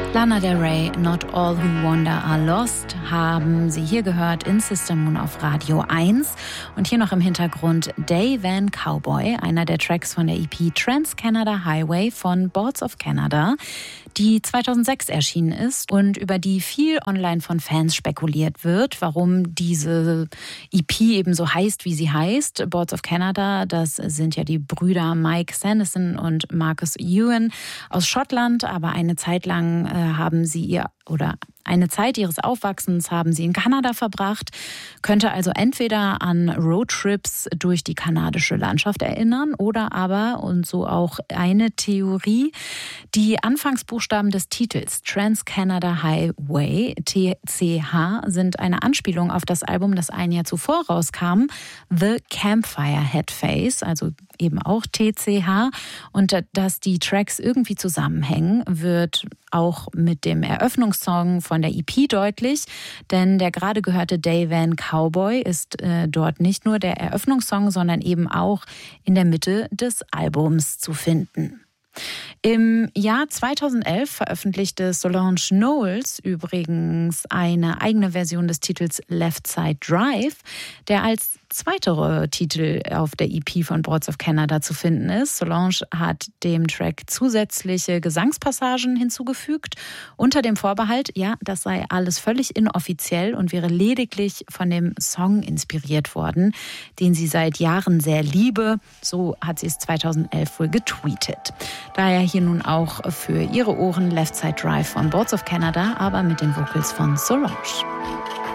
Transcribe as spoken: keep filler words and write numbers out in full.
Lana Del Rey, Not All Who Wander Are Lost, haben Sie hier gehört in Sister Moon auf Radio eins. Und hier noch im Hintergrund Day Van Cowboy, einer der Tracks von der E P Trans-Canada Highway von Boards of Canada, die zweitausendsechs erschienen ist und über die viel online von Fans spekuliert wird, warum diese E P eben so heißt, wie sie heißt. Boards of Canada, das sind ja die Brüder Mike Sanderson und Marcus Ewan aus Schottland, aber eine Zeit lang äh, haben sie ihr oder eine Zeit ihres Aufwachsens haben sie in Kanada verbracht, könnte also entweder an Roadtrips durch die kanadische Landschaft erinnern oder aber, und so auch eine Theorie, die Anfangsbuchstaben des Titels Trans-Canada Highway, T C H, sind eine Anspielung auf das Album, das ein Jahr zuvor rauskam, The Campfire Headface, also eben auch T C H. Und dass die Tracks irgendwie zusammenhängen, wird auch mit dem Eröffnungssong von der E P deutlich, denn der gerade gehörte Day Van Cowboy ist äh, dort nicht nur der Eröffnungssong, sondern eben auch in der Mitte des Albums zu finden. Im Jahr zweitausendelf veröffentlichte Solange Knowles übrigens eine eigene Version des Titels Left Side Drive, der als zweiter Titel auf der E P von Boards of Canada zu finden ist. Solange hat dem Track zusätzliche Gesangspassagen hinzugefügt, unter dem Vorbehalt, ja, das sei alles völlig inoffiziell und wäre lediglich von dem Song inspiriert worden, den sie seit Jahren sehr liebe. So hat sie es zweitausendelf wohl getweetet. Daher hier nun auch für Ihre Ohren Left Side Drive von Boards of Canada, aber mit den Vocals von Solange.